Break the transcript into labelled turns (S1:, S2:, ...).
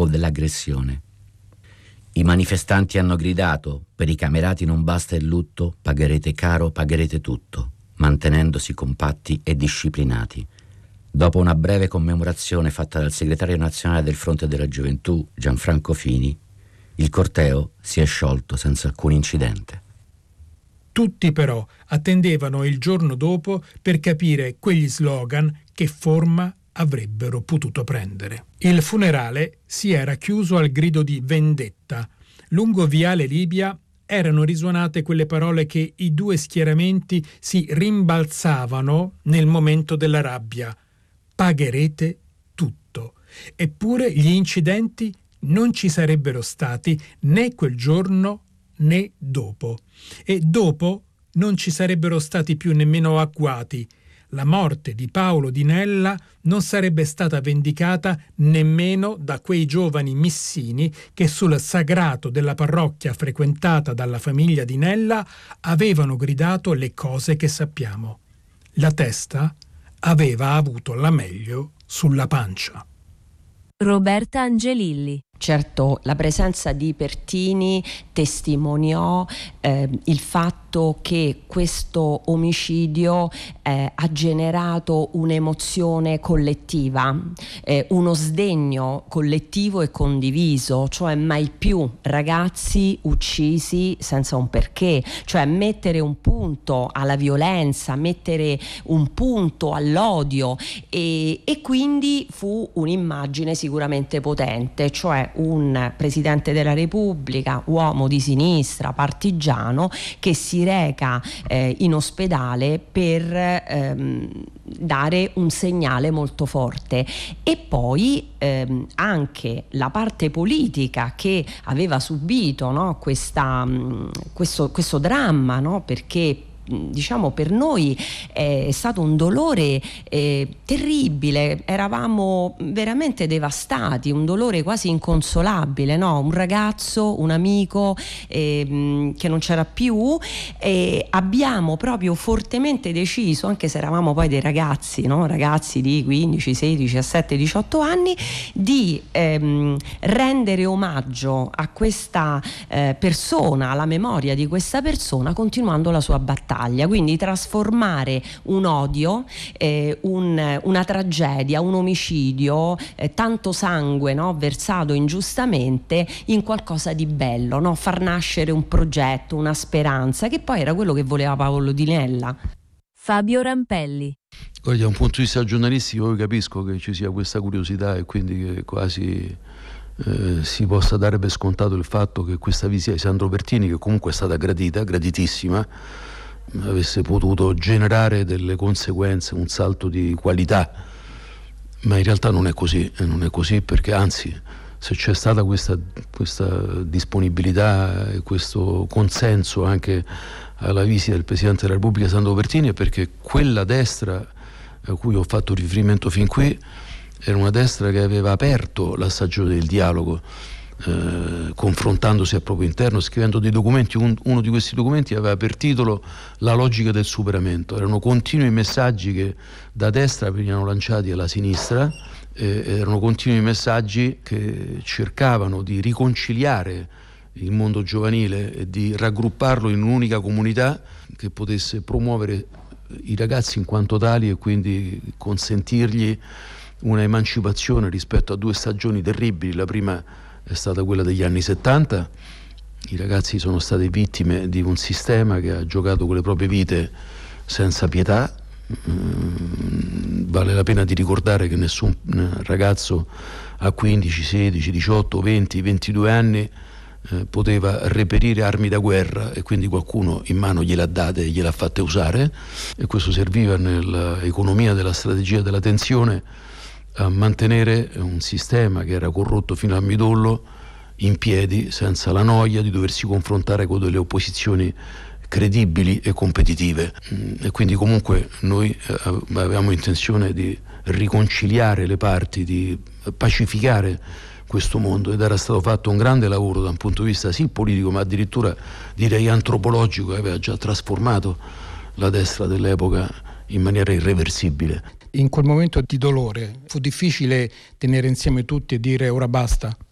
S1: luogo dell'aggressione. I manifestanti hanno gridato: per i camerati non basta il lutto, pagherete caro, pagherete tutto, mantenendosi compatti e disciplinati. Dopo una breve commemorazione fatta dal segretario nazionale del Fronte della Gioventù, Gianfranco Fini, il corteo si è sciolto senza alcun incidente.
S2: Tutti però attendevano il giorno dopo per capire quegli slogan che forma avrebbero potuto prendere. Il funerale si era chiuso al grido di vendetta. Lungo Viale Libia erano risuonate quelle parole che i due schieramenti si rimbalzavano nel momento della rabbia: pagherete tutto. Eppure gli incidenti non ci sarebbero stati né quel giorno né dopo. E dopo non ci sarebbero stati più nemmeno agguati. La morte di Paolo Di Nella non sarebbe stata vendicata nemmeno da quei giovani missini che sul sagrato della parrocchia frequentata dalla famiglia Di Nella avevano gridato le cose che sappiamo. La testa aveva avuto la meglio sulla pancia.
S3: Roberta Angelilli.
S4: Certo, la presenza di Pertini testimoniò il fatto che questo omicidio ha generato un'emozione collettiva, uno sdegno collettivo e condiviso, cioè mai più ragazzi uccisi senza un perché, cioè mettere un punto alla violenza, mettere un punto all'odio e quindi fu un'immagine sicuramente potente, cioè un Presidente della Repubblica, uomo di sinistra, partigiano, che si reca in ospedale per dare un segnale molto forte. E poi anche la parte politica che aveva subito, no, questo dramma, no, perché diciamo per noi è stato un dolore terribile, eravamo veramente devastati, un dolore quasi inconsolabile, no? Un ragazzo, un amico che non c'era più, e abbiamo proprio fortemente deciso, anche se eravamo poi dei ragazzi, no? Ragazzi di 15, 16, 17, 18 anni, di rendere omaggio a questa persona, alla memoria di questa persona, continuando la sua battaglia. Quindi trasformare un odio, una tragedia, un omicidio, tanto sangue, no, versato ingiustamente, in qualcosa di bello, no? Far nascere un progetto, una speranza, che poi era quello che voleva Paolo Di Nella.
S3: Fabio Rampelli.
S5: Da un punto di vista giornalistico io capisco che ci sia questa curiosità e quindi che quasi si possa dare per scontato il fatto che questa visita di Sandro Pertini, che comunque è stata graditissima, avesse potuto generare delle conseguenze, un salto di qualità, ma in realtà non è così perché anzi, se c'è stata questa disponibilità e questo consenso anche alla visita del Presidente della Repubblica Sandro Pertini, è perché quella destra a cui ho fatto riferimento fin qui era una destra che aveva aperto la stagione del dialogo, confrontandosi al proprio interno, scrivendo dei documenti. Uno di questi documenti aveva per titolo La logica del superamento. Erano continui messaggi che da destra venivano lanciati alla sinistra, erano continui messaggi che cercavano di riconciliare il mondo giovanile e di raggrupparlo in un'unica comunità che potesse promuovere i ragazzi in quanto tali e quindi consentirgli una emancipazione rispetto a due stagioni terribili. La prima è stata quella degli anni 70, i ragazzi sono stati vittime di un sistema che ha giocato con le proprie vite senza pietà. Vale la pena di ricordare che nessun ragazzo a 15, 16, 18, 20, 22 anni poteva reperire armi da guerra, e quindi qualcuno in mano gliel'ha date e gliel'ha fatte usare, e questo serviva nell'economia della strategia della tensione a mantenere un sistema che era corrotto fino al midollo in piedi, senza la noia di doversi confrontare con delle opposizioni credibili e competitive. E quindi comunque noi avevamo intenzione di riconciliare le parti, di pacificare questo mondo, ed era stato fatto un grande lavoro da un punto di vista sì politico, ma addirittura direi antropologico, che aveva già trasformato la destra dell'epoca in maniera irreversibile.
S2: In quel momento di dolore fu difficile tenere insieme tutti e dire ora basta?